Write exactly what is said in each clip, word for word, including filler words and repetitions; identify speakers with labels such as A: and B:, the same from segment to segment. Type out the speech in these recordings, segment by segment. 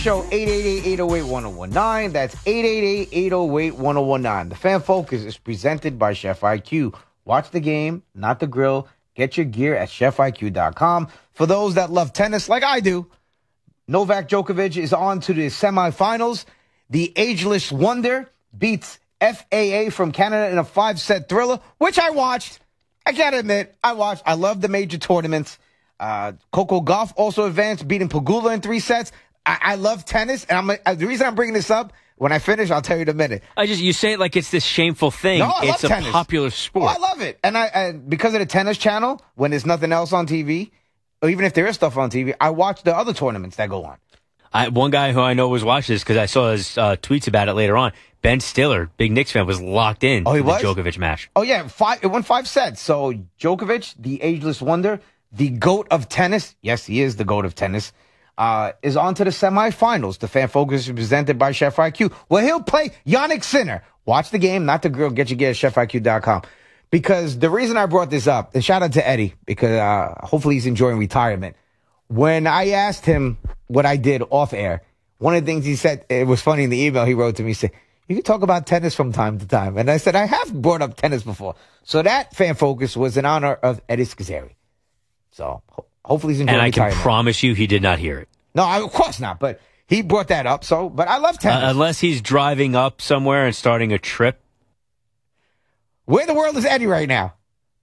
A: Show eight eight eight, eight oh eight, one oh one nine. That's eight eight eight, eight oh eight, one oh one nine. The Fan Focus is presented by Chef I Q. Watch the game, not the grill. Get your gear at chef I Q dot com. For those that love tennis like I do, Novak Djokovic is on to the semifinals. The ageless wonder beats F A A from Canada in a five-set thriller, which I watched. I gotta admit, I watched. I love the major tournaments. Uh, Coco Gauff also advanced, beating Pegula in three sets. I, I love tennis, and I'm uh, the reason I'm bringing this up, when I finish, I'll tell you in a minute.
B: I just you say it like it's this shameful thing.
A: No, I
B: it's
A: love
B: a
A: tennis.
B: popular sport.
A: Oh, I love it. And I, I because of the tennis channel, when there's nothing else on T V, or even if there is stuff on T V, I watch the other tournaments that go on.
B: I, one guy who I know was watching this because I saw his uh, tweets about it later on. Ben Stiller, big Knicks fan, was locked in
A: oh, he
B: to the
A: was?
B: Djokovic match.
A: Oh, yeah. Five, it went five sets. So Djokovic, the ageless wonder, the GOAT of tennis, yes, he is the GOAT of tennis, uh, is on to the semifinals. The Fan Focus is presented by Chef I Q. Well, he'll play Yannick Sinner. Watch the game, not the girl. Get your gear at chef I Q dot com. Because the reason I brought this up, and shout out to Eddie, because uh, hopefully he's enjoying retirement. When I asked him what I did off air, one of the things he said, it was funny in the email he wrote to me, he said, you can talk about tennis from time to time. And I said, I have brought up tennis before. So that Fan Focus was in honor of Eddie Scazzeri. So ho- hopefully he's enjoying
B: And I
A: retirement.
B: can promise you he did not hear it.
A: No, I, of course not. But he brought that up. So, but I love tennis.
B: Uh, unless he's driving up somewhere and starting a trip.
A: Where in the world is Eddie right now?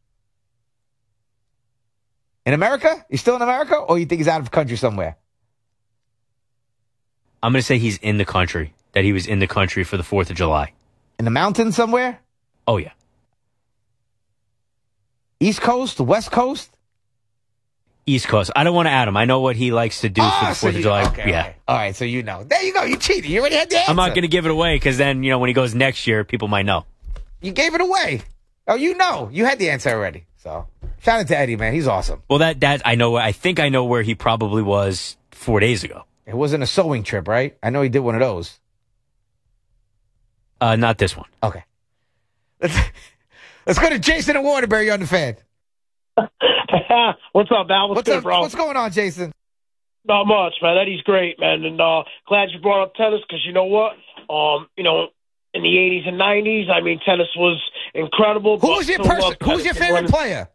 A: In America? He's still in America? Or you think he's out of the country somewhere?
B: I'm going to say he's in the country, that he was in the country for the fourth of July.
A: In the mountains somewhere?
B: Oh, yeah.
A: East Coast? West Coast?
B: East Coast. I don't want to add him. I know what he likes to do
A: Oh,
B: for the
A: so
B: fourth
A: you-
B: of July.
A: okay,
B: yeah.
A: okay. All right, so you know. There you go. You cheated. You already had the answer.
B: I'm not going to give it away because then, you know, when he goes next year, people might know.
A: You gave it away. Oh, you know. You had the answer already. So, shout out to Eddie, man. He's awesome.
B: Well, that, that, I know, I think I know where he probably was four days ago.
A: It wasn't a sewing trip, right? I know he did one of those.
B: Uh, not this one.
A: Okay. Let's, let's go to Jason and Waterbury on the Fan.
C: What's up, Val? What's,
A: What's
C: good,
A: up?
C: bro?
A: What's going on, Jason?
C: Not much, man. Eddie's great, man. And uh, glad you brought up tennis because you know what? Um, you know, in the eighties and nineties, I mean, tennis was incredible.
A: Who was your person? Who was your favorite player?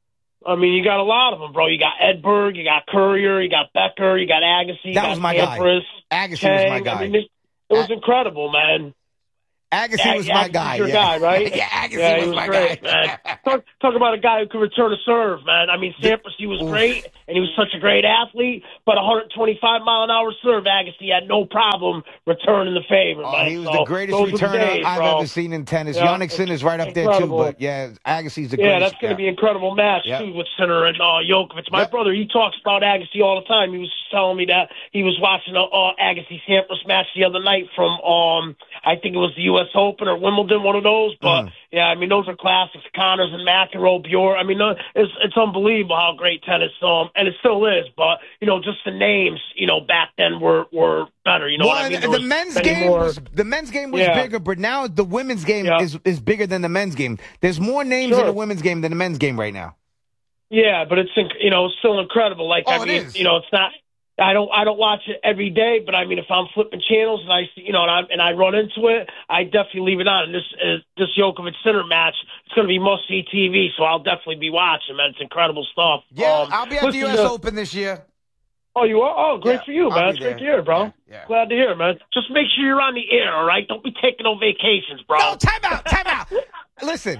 C: I mean, you got a lot of them, bro. You got Edberg, you got Courier, you got Becker, you got Agassi, you
A: That
C: got
A: was my
C: Sampras,
A: guy. Agassi was
C: Tang.
A: my guy.
C: I mean, it, it was incredible, man.
A: Agassi
C: Yeah,
A: was
C: yeah,
A: my
C: Agassi's
A: guy.
C: your
A: yeah.
C: guy, right?
A: yeah, Agassi
C: Yeah,
A: was,
C: he was
A: my
C: great,
A: guy.
C: man. Talk, talk about a guy who could return a serve, man. I mean, Sampras, he was
A: Oof.
C: great, and he was such a great athlete, but one twenty-five mile an hour serve, Agassi had no problem returning the favor,
A: Oh,
C: man.
A: he was
C: So,
A: the greatest
C: those were the
A: returner
C: days,
A: I've
C: bro.
A: ever seen in tennis.
C: Yeah,
A: Yannick Sinner's right up there,
C: incredible.
A: too. But, yeah, Agassi's the
C: Yeah,
A: greatest.
C: that's going to be an incredible match,
A: Yep.
C: too, with Sinner and uh, Djokovic. My
A: Yep.
C: brother, he talks about Agassi all the time. He was telling me that he was watching a uh, Agassi-Sampras match the other night from, um, I think it was the U S Open or Wimbledon, one of those. But,
A: Mm.
C: yeah, I mean, those are classics. Connors and McEnroe, Bjork. I mean, uh, it's, it's unbelievable how great tennis, um, and it still is. But, you know, just the names, you know, back then were, were better. You know
A: Well,
C: what I mean? There
A: the
C: was
A: men's
C: many
A: game
C: more-
A: was the men's game was
C: Yeah.
A: bigger, but now the women's game
C: Yeah.
A: is is bigger than the men's game. There's more names in
C: Sure.
A: the women's game than the men's game right now.
C: Yeah, but it's, inc- you know, it's still incredible. Like,
A: Oh,
C: I
A: it
C: mean,
A: is.
C: you know, it's not, I don't, I don't watch it every day, but I mean, if I'm flipping channels and I see, you know, and I, and I run into it, I definitely leave it on. And this, uh, this Djokovic Sinner match, it's going to be must see T V, so I'll definitely be watching, man. It's incredible stuff.
A: Yeah,
C: Um,
A: I'll be at the
C: listen
A: U S
C: to-
A: Open this year.
C: Oh, you are? Oh, great
A: Yeah,
C: for you,
A: I'll
C: man.
A: be
C: It's great
A: there.
C: to hear, bro.
A: Yeah, yeah.
C: Glad to hear, man. Just make sure you're on the air, all right? Don't be taking no vacations, bro.
A: No, time out, time out. Listen,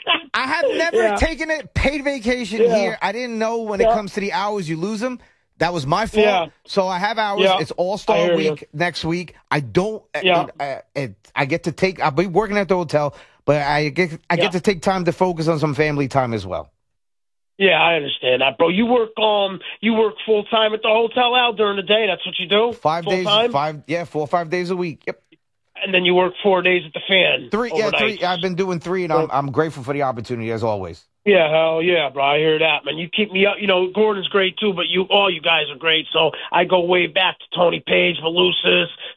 A: I have never
C: Yeah.
A: taken a paid vacation
C: Yeah.
A: here. I didn't know when it
C: Yeah.
A: comes to the hours, you lose them. That was my fault.
C: Yeah.
A: So I have hours.
C: Yeah.
A: It's
C: I
A: All-Star
C: hear
A: week
C: you.
A: next week. I don't.
C: Yeah.
A: uh, uh, it, I get to take. I'll be working at the hotel, but I get. I
C: Yeah.
A: get to take time to focus on some family time as well.
C: Yeah, I understand that, bro. You work um, you work full time at the hotel out during the day. That's what you do.
A: Five
C: full
A: days.
C: time?
A: Five. Yeah, four or five days a week. Yep.
C: And then you work four days at the Fan.
A: Three. Yeah,
C: overnight.
A: three. I've been doing three, and I'm I'm grateful for the opportunity as always.
C: Yeah, hell yeah, bro. I hear that, man. You keep me up. You know, Gordon's great too, but you, all you guys are great. So I go way back to Tony Page, Malusis,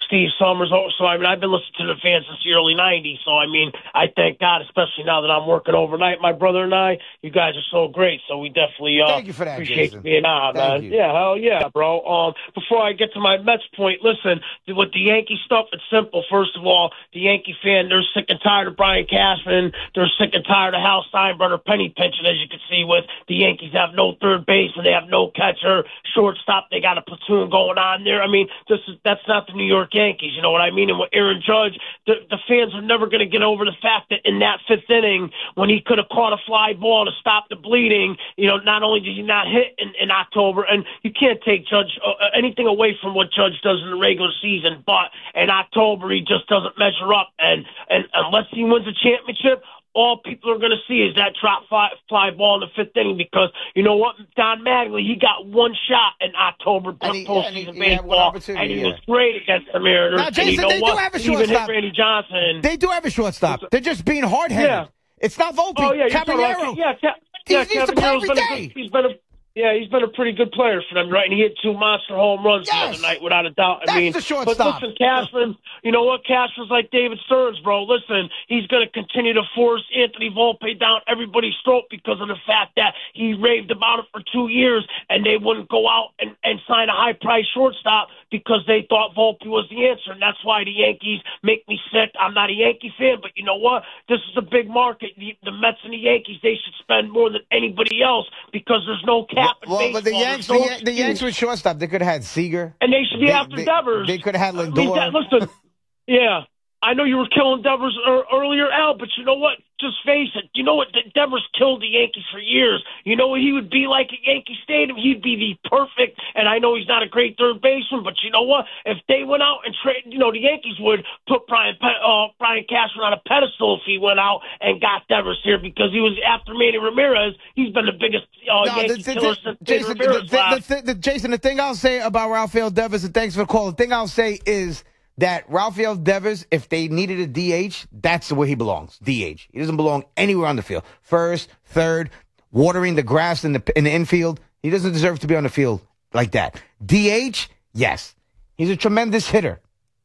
C: Steve Summers. So, I mean, I've been listening to the fans since the early nineties. So, I mean, I thank God, especially now that I'm working overnight. My brother and I, you guys are so great. So we definitely uh,
A: Thank you for that,
C: appreciate
A: Jason.
C: you being on,
A: Thank
C: man.
A: you.
C: Yeah, hell yeah, bro. Um, before I get to my Mets point, listen, with the Yankee stuff, it's simple. First of all, the Yankee fan, they're sick and tired of Brian Cashman. They're sick and tired of Hal Steinbrenner penny pinching, as you can see with the Yankees have no third baseman, they have no catcher, shortstop, they got a platoon going on there. I mean, this is that's not the New York Yankees, you know what I mean? And with Aaron Judge, the, the fans are never going to get over the fact that in that fifth inning, when he could have caught a fly ball to stop the bleeding, you know, not only did he not hit in, in October, and you can't take Judge uh, anything away from what Judge does in the regular season, but in October he just doesn't measure up, and, and unless he wins a championship, all people are going to see is that drop fly, fly ball in the fifth inning because, you know what, Don Mattingly, he got one shot in October
A: And he-
C: postseason
A: and he- he had one
C: baseball,
A: opportunity,
C: and he
A: yeah.
C: was great against the Mariners.
A: Now,
C: and you
A: Jason,
C: know
A: they do
C: what?
A: have a
C: He even hit
A: shortstop.
C: Randy Johnson.
A: They do have a shortstop. They're just being hard-headed.
C: Yeah.
A: It's not Volpe.
C: Oh, yeah, you're talking
A: Caballero.
C: about- yeah, Ca-
A: He
C: yeah,
A: needs to play
C: Caballero's
A: every
C: been a
A: day.
C: good, he's been a Yeah, he's been a pretty good player for them, right? And he hit two monster home runs
A: Yes.
C: the other night, without a doubt. I
A: That's
C: mean,
A: the
C: but
A: shortstop.
C: listen, Cashman, you know what? Cashman's like David Stearns, bro. Listen, he's going to continue to force Anthony Volpe down everybody's throat because of the fact that he raved about it for two years, and they wouldn't go out and, and sign a high-priced shortstop because they thought Volpe was the answer, and that's why the Yankees make me sick. I'm not a Yankee fan, but you know what? This is a big market. The, the Mets and the Yankees, they should spend more than anybody else because there's no cap in
A: Well,
C: baseball.
A: but the Yanks, the,
C: There's no
A: Yan- the Yanks with shortstop, they could have had Seager.
C: and they should be
A: They-
C: after
A: they-
C: Devers.
A: they could have had
C: I mean,
A: Lindor.
C: that- listen, yeah, I know you were killing Devers er, earlier, Al, but you know what? Just face it. You know what? De- Devers killed the Yankees for years. You know what he would be like at Yankee Stadium? He'd be the perfect, and I know he's not a great third baseman, but you know what? If they went out and trade, you know, the Yankees would put Brian Pe- uh, Brian Cashman on a pedestal if he went out and got Devers here because he was after Manny Ramirez. He's been the biggest uh,
A: No,
C: Yankee
A: the- the-
C: killer
A: the-
C: since
A: Jason,
C: Manny Ramirez
A: the, the,
C: left.
A: the, the, Jason, the thing I'll say about Rafael Devers, and thanks for the call, the thing I'll say is that Rafael Devers, if they needed a D H, that's where he belongs, D H. He doesn't belong anywhere on the field. First, third, watering the grass in the in the infield. He doesn't deserve to be on the field like that. D H, yes. He's a tremendous hitter.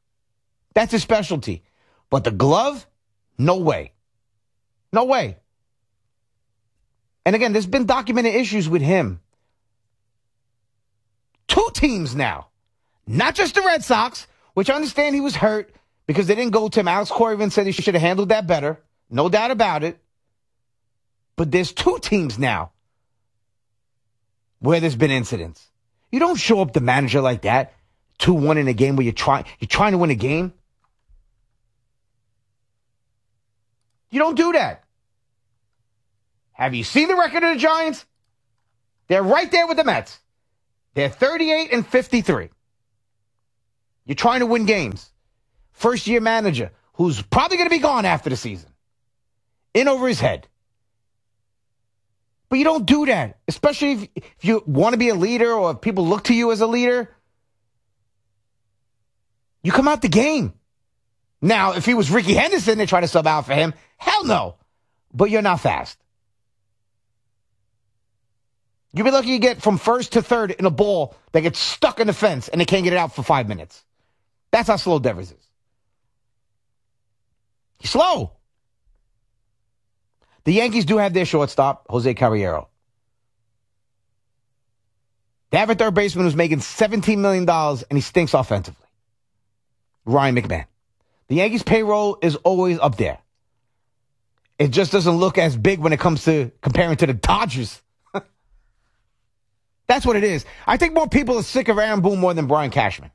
A: That's his specialty. But the glove, no way. No way. And again, there's been documented issues with him. Two teams now. Not just the Red Sox, which I understand he was hurt because they didn't go to him. Alex Cora even said he should have handled that better. No doubt about it. But there's two teams now where there's been incidents. You don't show up the manager like that, two one in a game where you're trying you're trying to win a game. You don't do that. Have you seen the record of the Giants? They're right there with the Mets. They're thirty-eight and fifty-three. You're trying to win games. First year manager who's probably going to be gone after the season. In over his head. But you don't do that, especially if, if you want to be a leader or if people look to you as a leader. You come out the game. Now, if he was Ricky Henderson, they try to sub out for him. Hell no. But you're not fast. You'd be lucky you get from first to third in a ball that gets stuck in the fence and they can't get it out for five minutes. That's how slow Devers is. He's slow. The Yankees do have their shortstop, Jose Carriero. They have a third baseman who's making seventeen million dollars and he stinks offensively. Ryan McMahon. The Yankees' payroll is always up there. It just doesn't look as big when it comes to comparing to the Dodgers. That's what it is. I think more people are sick of Aaron Boone more than Brian Cashman.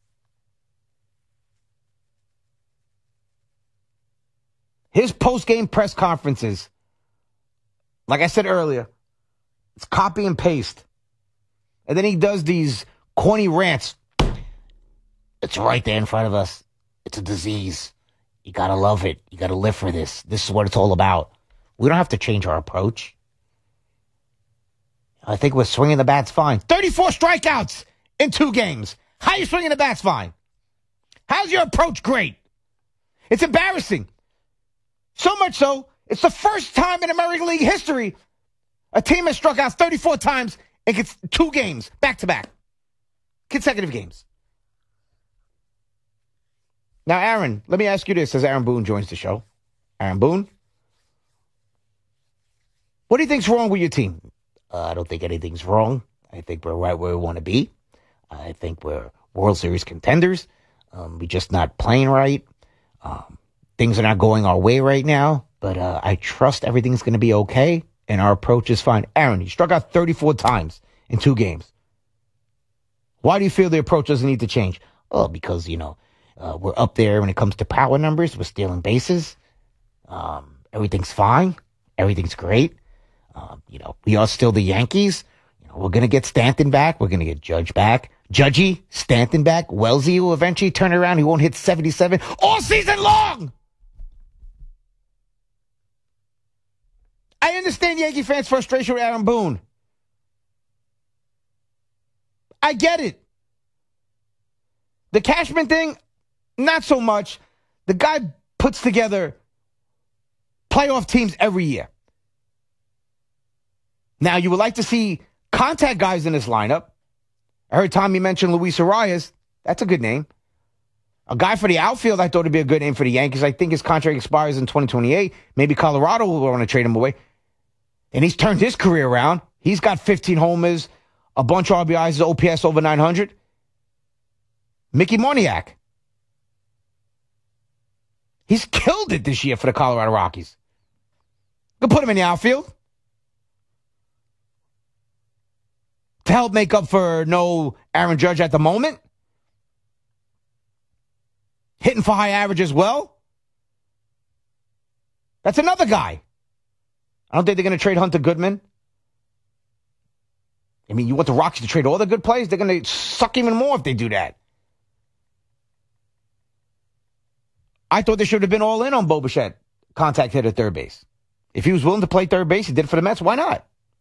A: His post-game press conferences, like I said earlier, it's copy and paste. And then he does these corny rants. It's right there in front of us. It's a disease. You got to love it. You got to live for this. This is what it's all about. We don't have to change our approach. I think we're swinging the bats fine. thirty-four strikeouts in two games. How are you swinging the bats fine? How's your approach great? It's embarrassing. So much so, it's the first time in American League history a team has struck out thirty-four times and gets two games back-to-back. Consecutive games. Now, Aaron, let me ask you this as Aaron Boone joins the show. Aaron Boone, what do you think's wrong with your team? Uh, I don't think anything's wrong. I think we're right where we want to be. I think we're World Series contenders. Um, we're just not playing right. Um, things are not going our way right now, but uh, I trust everything's going to be okay, and our approach is fine. Aaron, you struck out thirty-four times in two games. Why do you feel the approach doesn't need to change? Oh, because, you know, uh, we're up there when it comes to power numbers. We're stealing bases. Um, everything's fine. Everything's great. Um, you know, we are still the Yankees. You know, we're going to get Stanton back. We're going to get Judge back. Judgy, Stanton back. Wellesley will eventually turn around. He won't hit seventy-seven all season long. I understand Yankee fans' frustration with Aaron Boone. I get it. The Cashman thing, not so much. The guy puts together playoff teams every year. Now, you would like to see contact guys in this lineup. I heard Tommy mention Luis Arias. That's a good name. A guy for the outfield, I thought would be a good name for the Yankees. I think his contract expires in twenty twenty-eight. Maybe Colorado will want to trade him away. And he's turned his career around. He's got fifteen homers, a bunch of R B Is, his O P S over nine hundred. Mickey Moniak. He's killed it this year for the Colorado Rockies. Could put him in the outfield to help make up for no Aaron Judge at the moment. Hitting for high average as well. That's another guy. I don't think they're going to trade Hunter Goodman. I mean, you want the Rockies to trade all the good players? They're going to suck even more if they do that. I thought they should have been all in on Bo Bichette, contact hitter third base. If he was willing to play third base, he did it for the Mets. Why not?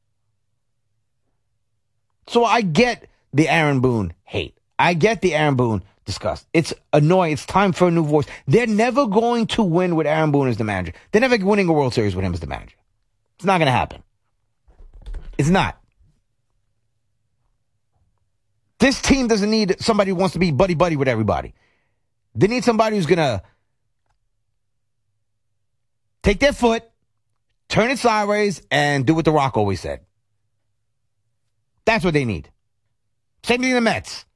A: So I get the Aaron Boone hate. I get the Aaron Boone disgust. It's annoying. It's time for a new voice. They're never going to win with Aaron Boone as the manager. They're never winning a World Series with him as the manager. It's not going to happen. It's not. This team doesn't need somebody who wants to be buddy-buddy with everybody. They need somebody who's going to take their foot, turn it sideways, and do what The Rock always said. That's what they need. Same thing in the Mets.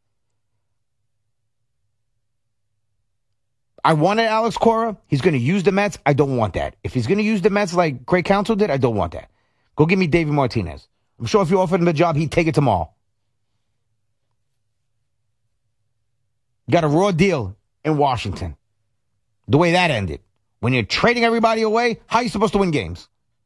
A: I wanted Alex Cora. He's going to use the Mets. I don't want that. If he's going to use the Mets like Craig Counsell did, I don't want that. Go give me Davey Martinez. I'm sure if you offered him the job, he'd take it tomorrow. Got a raw deal in Washington. The way that ended. When you're trading everybody away, how are you supposed to win games?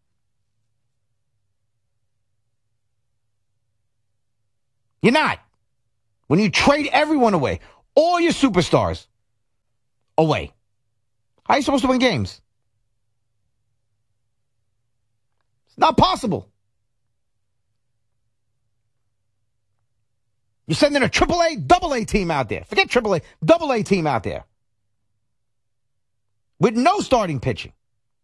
A: You're not. When you trade everyone away, all your superstars away, how are you supposed to win games? It's not possible. You're sending a triple A, double A team out there. Forget triple A, double A team out there. With no starting pitching.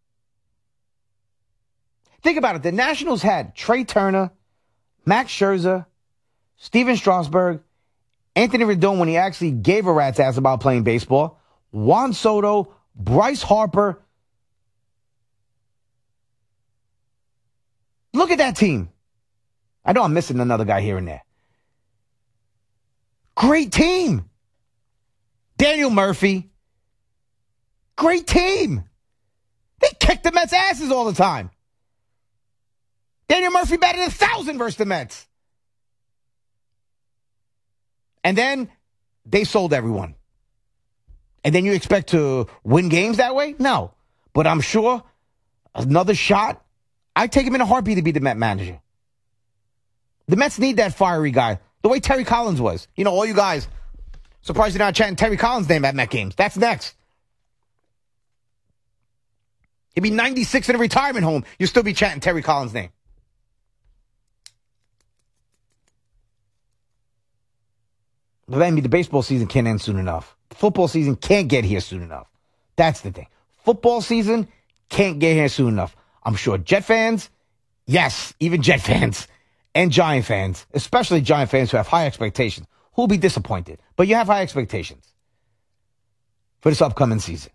A: Think about it. The Nationals had Trey Turner, Max Scherzer, Steven Strasburg, Anthony Rendon when he actually gave a rat's ass about playing baseball, Juan Soto, Bryce Harper. Look at that team. I know I'm missing another guy here and there. Great team. Daniel Murphy. Great team. They kicked the Mets' asses all the time. Daniel Murphy batted a thousand versus the Mets. And then they sold everyone. And then you expect to win games that way? No. But I'm sure another shot, I'd take him in a heartbeat to be the Met manager. The Mets need that fiery guy. The way Terry Collins was. You know, all you guys, surprised you're not chanting Terry Collins' name at Met games. That's next. He'd be ninety-six in a retirement home. You'll still be chanting Terry Collins' name. But I mean, the baseball season can't end soon enough. The football season can't get here soon enough. That's the thing. Football season can't get here soon enough. I'm sure Jet fans, yes, even Jet fans, and Giant fans, especially Giant fans who have high expectations, who will be disappointed. But you have high expectations. for this upcoming season.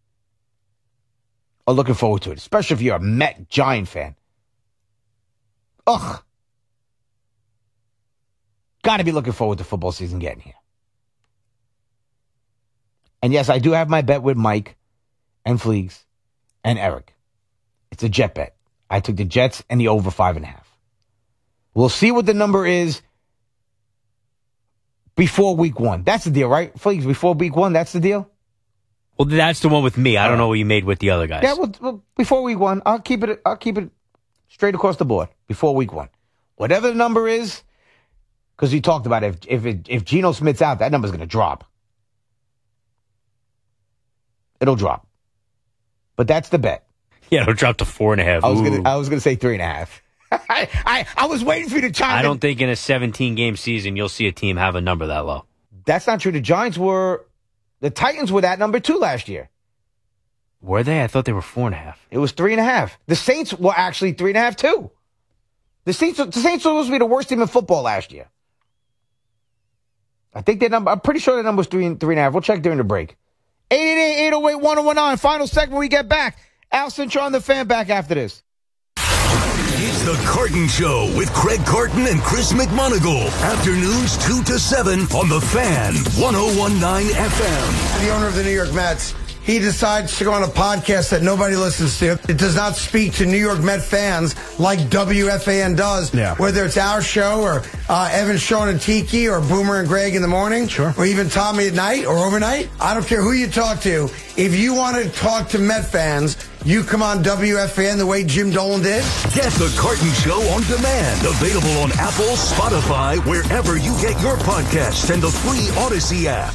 A: Or looking forward to it, especially if you're a Met Giant fan. Ugh. Got to be looking forward to football season getting here. And yes, I do have my bet with Mike and Fleegs and Eric. It's a Jet bet. I took the Jets and the over five and a half. We'll see what the number is before week one. That's the deal, right? Fleegs, before week one, that's the deal?
B: Well, that's the one with me. I don't know what you made with the other guys.
A: Yeah, well, well, before week one, I'll keep it. I'll keep it straight across the board before week one. Whatever the number is, because we talked about it, if if it, if Geno Smith's out, that number's going to drop. It'll drop, but that's the bet.
B: Yeah, it'll drop to four and a half.
A: I was
B: Ooh.
A: gonna. I was gonna say three and a half. I, I I was waiting for you to chime in.
B: I don't think in a seventeen game season you'll see a team have a number that low.
A: That's not true. The Giants were. The Titans were that number two last year.
B: Were they? I thought they were four and a half.
A: It was three and a half. The Saints were actually three and a half too. The Saints, the Saints were supposed to be the worst team in football last year. I think their number. I'm pretty sure their number was three and three and a half. We'll check during the break. eight eight eight, eight oh eight, one oh one nine. Final segment. We get back. Al Cintra on the Fan back after this.
D: It's the Carton Show with Craig Carton and Chris McMonagle. Afternoons two to seven on the Fan, one oh one point nine F M.
E: The owner of the New York Mets, he decides to go on a podcast that nobody listens to. It does not speak to New York Met fans like W F A N does.
F: Yeah.
E: Whether it's our show or uh, Evan, Sean, and Tiki or Boomer and Greg in the morning.
F: Sure.
E: Or even Tommy at night or overnight. I don't care who you talk to. If you want to talk to Met fans, you come on W F A N the way Jim Dolan did.
D: Get the Carton Show on demand. Available on Apple, Spotify, wherever you get your podcasts, and the free Odyssey app.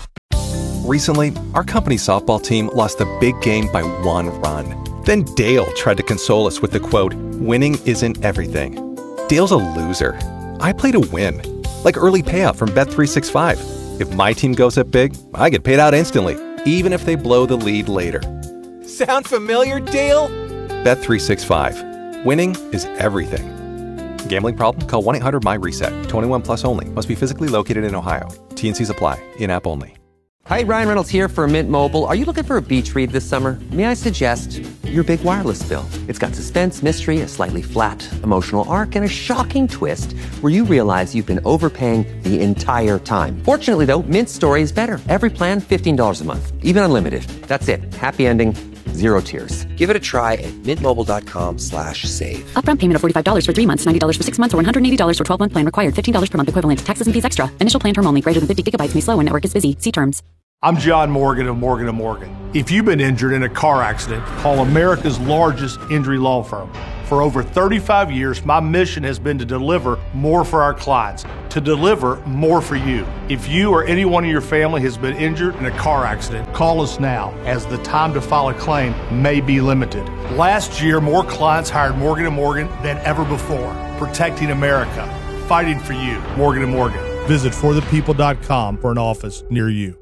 G: Recently, our company softball team lost a big game by one run. Then Dale tried to console us with the quote, "Winning isn't everything." Dale's a loser. I play to win. Like early payout from Bet three sixty-five. If my team goes up big, I get paid out instantly, even if they blow the lead later. Sound familiar, Dale? Bet three sixty-five. Winning is everything. Gambling problem? Call one eight hundred M Y reset. twenty-one plus only. Must be physically located in Ohio. T and C's apply. In-app only.
H: Hi, Ryan Reynolds here for Mint Mobile. Are you looking for a beach read this summer? May I suggest your big wireless bill? It's got suspense, mystery, a slightly flat, emotional arc, and a shocking twist where you realize you've been overpaying the entire time. Fortunately, though, Mint's story is better. Every plan, fifteen dollars a month. Even unlimited. That's it. Happy ending. Zero tears. Give it a try at mintmobile.com slash save.
I: Upfront payment of forty-five dollars for three months, ninety dollars for six months, or one hundred eighty dollars for twelve-month plan required. fifteen dollars per month equivalent. Taxes and fees extra. Initial plan term only. Greater than fifty gigabytes may slow when network is busy. See terms.
F: I'm John Morgan of Morgan and Morgan. If you've been injured in a car accident, call America's largest injury law firm. For over thirty-five years, my mission has been to deliver more for our clients, to deliver more for you. If you or anyone in your family has been injured in a car accident, call us now, as the time to file a claim may be limited. Last year, more clients hired Morgan and Morgan than ever before, protecting America, fighting for you. Morgan and Morgan. Visit for the people dot com for an office near you.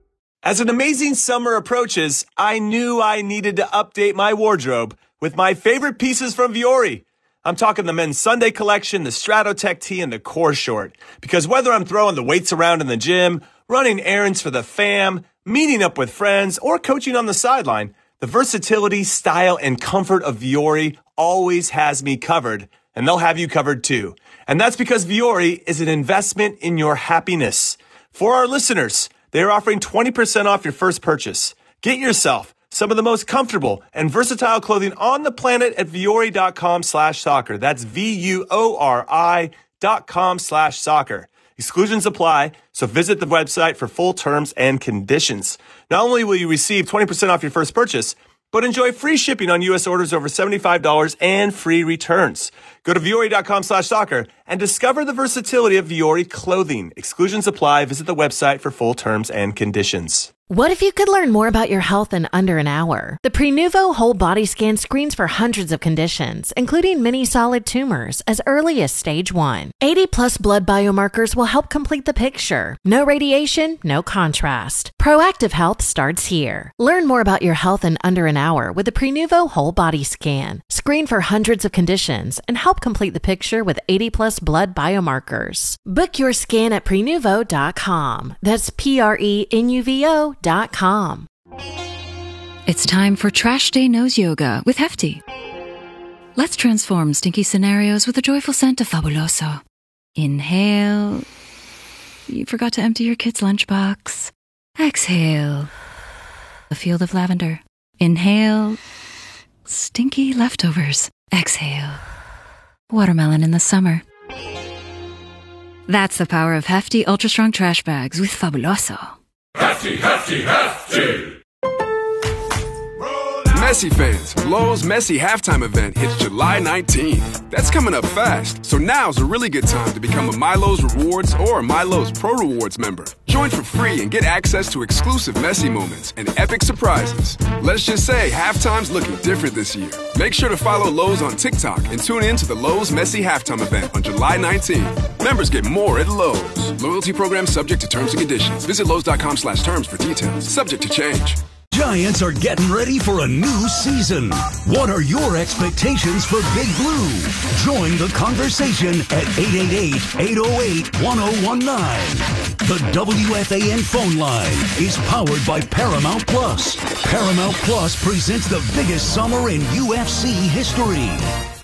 J: As an amazing summer approaches, I knew I needed to update my wardrobe with my favorite pieces from Vuori. I'm talking the men's Sunday collection, the Stratotech tee, and the core short. Because whether I'm throwing the weights around in the gym, running errands for the fam, meeting up with friends, or coaching on the sideline, the versatility, style, and comfort of Vuori always has me covered, and they'll have you covered too. And that's because Vuori is an investment in your happiness. For our listeners, they are offering twenty percent off your first purchase. Get yourself some of the most comfortable and versatile clothing on the planet at Vuori.com slash soccer. That's V-U-O-R-I dot com slash soccer. Exclusions apply, so visit the website for full terms and conditions. Not only will you receive twenty percent off your first purchase, but enjoy free shipping on U S orders over seventy-five dollars and free returns. Go to Vuori.com slash soccer and discover the versatility of Vuori clothing. Exclusions apply. Visit the website for full terms and conditions.
K: What if you could learn more about your health in under an hour? The Prenuvo Whole Body Scan screens for hundreds of conditions, including many solid tumors, as early as stage one. eighty plus blood biomarkers will help complete the picture. No radiation, no contrast. Proactive health starts here. Learn more about your health in under an hour with the Prenuvo Whole Body Scan. Screen for hundreds of conditions and help complete the picture with eighty plus blood biomarkers. Book your scan at Prenuvo dot com. That's P R E N U V O dot com.
L: It's time for Trash Day Nose Yoga with Hefty. Let's transform stinky scenarios with the joyful scent of Fabuloso. Inhale. You forgot to empty your kid's lunchbox. Exhale. A field of lavender. Inhale. Stinky leftovers. Exhale. Watermelon in the summer. That's the power of Hefty Ultra Strong Trash Bags with Fabuloso.
D: Hefty, hefty, hefty!
M: Messi fans, Lowe's Messi halftime event hits July nineteenth. That's coming up fast, so now's a really good time to become a MyLowe's Rewards or a MyLowe's Pro Rewards member. Join for free and get access to exclusive Messi moments and epic surprises. Let's just say halftime's looking different this year. Make sure to follow Lowe's on TikTok and tune in to the Lowe's Messi halftime event on July nineteenth. Members get more at Lowe's. Loyalty program subject to terms and conditions. Visit Lowe's.com slash terms for details. Subject to change.
D: Giants are getting ready for a new season. What are your expectations for Big Blue? Join the conversation at eight eight eight, eight oh eight, one oh one nine. The W F A N phone line is powered by Paramount Plus. Paramount Plus presents the biggest summer in U F C history.